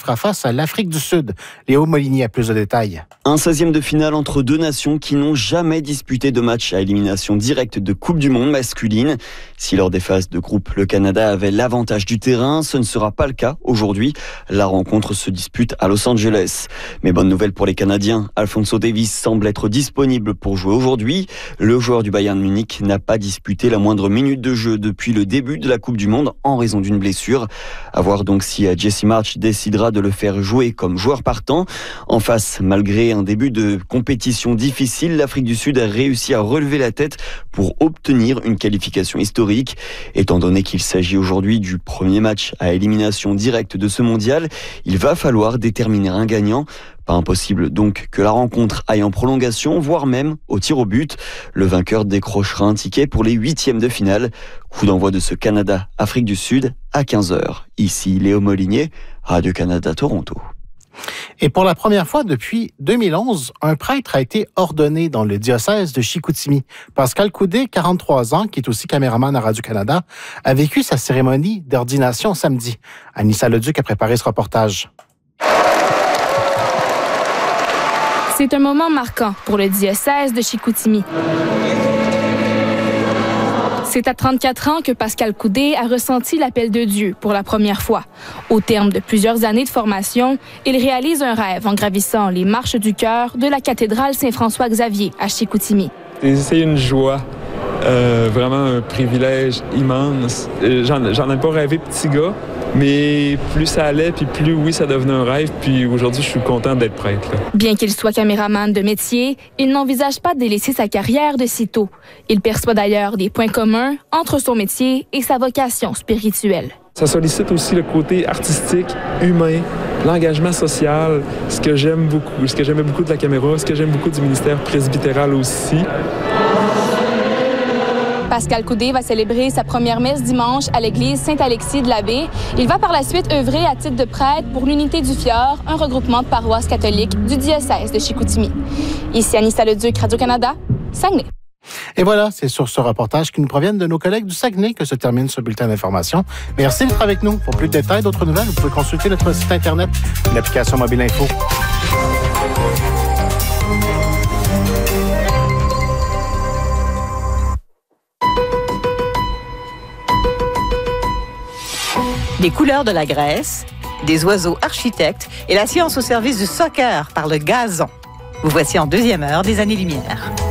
fera face à l'Afrique du Sud. Léo Molinier a plus de détails. Un 16e de finale entre deux nations qui n'ont jamais disputé de match à élimination directe de Coupe du Monde masculine. Si lors des phases de groupe, le Canada avait l'avantage du terrain, ce ne sera pas le cas aujourd'hui. La rencontre se dispute à Los Angeles. Mais bonne nouvelle pour les Canadiens, Alphonso Davies semble être disponible pour jouer aujourd'hui. Le joueur du Bayern Munich n'a pas disputé la moindre minute de jeu depuis le début de la Coupe du Monde en raison d'une blessure. À voir donc si Jesse Marsch décidera de le faire jouer comme joueur partant. En face, malgré un début de compétition difficile, l'Afrique du Sud a réussi à relever la tête pour obtenir une qualification historique. Étant donné qu'il s'agit aujourd'hui du premier match à élimination directe de ce mondial, il va falloir déterminer un gagnant. Pas impossible donc que la rencontre aille en prolongation, voire même au tir au but. Le vainqueur décrochera un ticket pour les 8e de finale. Coup d'envoi de ce Canada-Afrique du Sud à 15h. Ici Léo Molinier, Radio-Canada Toronto. Et pour la première fois depuis 2011, un prêtre a été ordonné dans le diocèse de Chicoutimi. Pascal Coudé, 43 ans, qui est aussi caméraman à Radio-Canada, a vécu sa cérémonie d'ordination samedi. Anissa Leduc a préparé ce reportage. C'est un moment marquant pour le diocèse de Chicoutimi. C'est à 34 ans que Pascal Coudé a ressenti l'appel de Dieu pour la première fois. Au terme de plusieurs années de formation, il réalise un rêve en gravissant les marches du cœur de la cathédrale Saint-François-Xavier à Chicoutimi. C'est une joie, vraiment un privilège immense. J'en ai pas rêvé petit gars, mais plus ça allait, puis plus oui, ça devenait un rêve. Puis aujourd'hui, je suis content d'être prêtre. Là. Bien qu'il soit caméraman de métier, il n'envisage pas de délaisser sa carrière de sitôt. Il perçoit d'ailleurs des points communs entre son métier et sa vocation spirituelle. Ça sollicite aussi le côté artistique, humain, l'engagement social, ce que j'aime beaucoup, ce que j'aimais beaucoup de la caméra, ce que j'aime beaucoup du ministère presbytéral aussi. Pascal Coudé va célébrer sa première messe dimanche à l'église Saint-Alexis de la Baie. Il va par la suite œuvrer à titre de prêtre pour l'Unité du Fjord, un regroupement de paroisses catholiques du diocèse de Chicoutimi. Ici Anissa Leduc, Radio-Canada, Saguenay. Et voilà, c'est sur ce reportage qui nous proviennent de nos collègues du Saguenay que se termine ce bulletin d'information. Merci d'être avec nous. Pour plus de détails, d'autres nouvelles, vous pouvez consulter notre site Internet et l'application Mobile Info. Des couleurs de la Grèce, des oiseaux architectes et la science au service du soccer par le gazon. Vous voici en deuxième heure des Années-Lumière.